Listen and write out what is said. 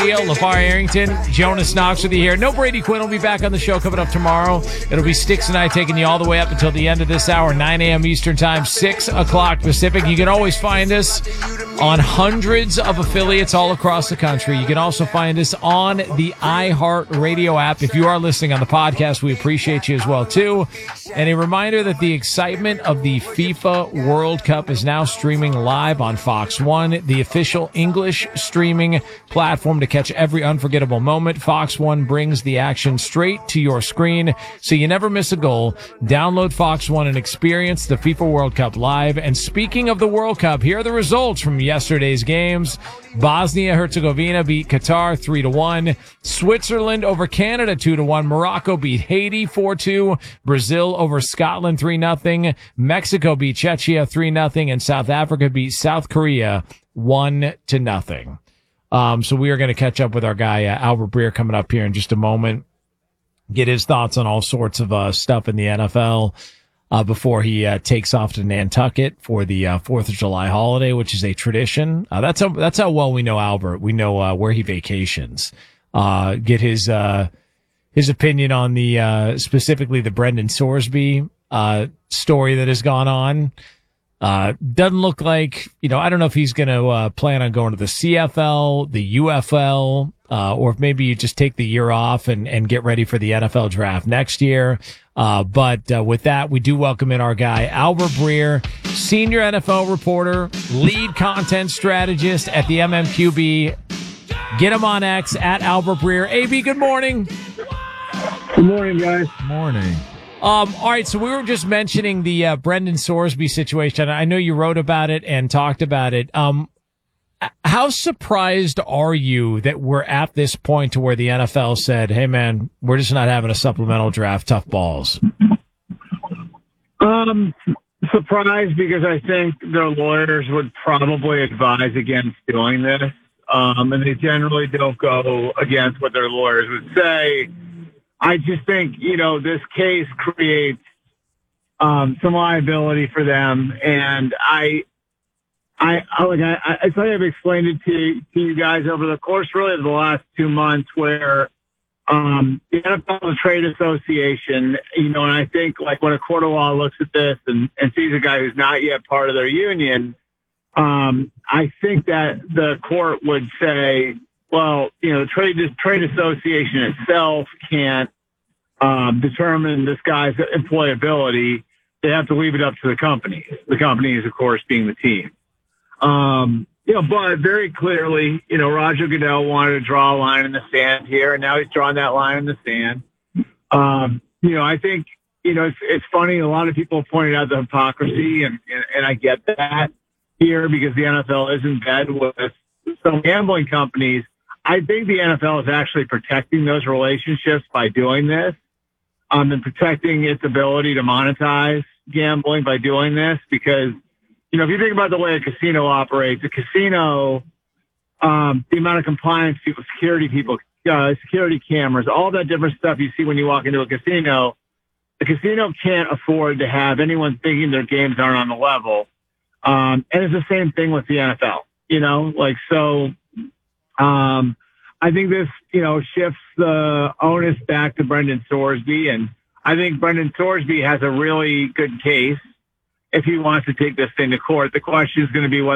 LeVar Arrington, Jonas Knox with you here. No Brady Quinn will be back on the show coming up tomorrow. It'll be Sticks and I taking you all the way up until the end of this hour, 9 a.m. Eastern Time, 6 o'clock Pacific. You can always find us on hundreds of affiliates all across the country. You can also find us on the iHeartRadio app. If you are listening on the podcast, we appreciate you as well, too. And a reminder that the excitement of the FIFA World Cup is now streaming live on Fox One, the official English streaming platform to catch every unforgettable moment. Fox One brings the action straight to your screen, so you never miss a goal. Download Fox One and experience the FIFA World Cup live. And speaking of the World Cup, here are the results from yesterday's games. Bosnia-Herzegovina beat Qatar 3-1. Switzerland over Canada 2-1. Morocco beat Haiti 4-2. Brazil over Scotland 3-0. Mexico beat Czechia 3-0. And South Africa beat South Korea 1-0. So we are going to catch up with our guy, Albert Breer, coming up here in just a moment. Get his thoughts on all sorts of stuff in the NFL before he takes off to Nantucket for the 4th of July holiday, which is a tradition. That's how well we know Albert. We know where he vacations. Get his opinion on the specifically the Brendan Sorsby story that has gone on. Doesn't look like, I don't know if he's going to plan on going to the CFL, the UFL, or if maybe you just take the year off and get ready for the NFL draft next year. But with that, we do welcome in our guy, Albert Breer, senior NFL reporter, lead content strategist at the MMQB. Get him on X at Albert Breer. AB, good morning. Good morning, guys. Morning. All right, so we were just mentioning the Brendan Sorsby situation. I know you wrote about it and talked about it. How surprised are you that we're at this point to where the NFL said, hey, man, we're just not having a supplemental draft, tough balls? Surprised because I think their lawyers would probably advise against doing this. And they generally don't go against what their lawyers would say. I just think, this case creates some liability for them. And I think I've explained it to you guys over the course really of the last 2 months where the NFL Trade Association, and I think like when a court of law looks at this and sees a guy who's not yet part of their union, I think that the court would say, well, trade association itself can't determine this guy's employability. They have to leave it up to the companies. The companies, of course, being the team. But very clearly, Roger Goodell wanted to draw a line in the sand here, and now he's drawn that line in the sand. I think, it's funny. A lot of people pointed out the hypocrisy, and I get that here because the NFL is in bed with some gambling companies. I think the NFL is actually protecting those relationships by doing this, and protecting its ability to monetize gambling by doing this because, if you think about the way a casino operates, a casino, the amount of compliance people, security cameras, all that different stuff you see when you walk into a casino, the casino can't afford to have anyone thinking their games aren't on the level. And it's the same thing with the NFL, I think this, shifts the onus back to Brendan Sorsby. And I think Brendan Sorsby has a really good case if he wants to take this thing to court. The question is going to be whether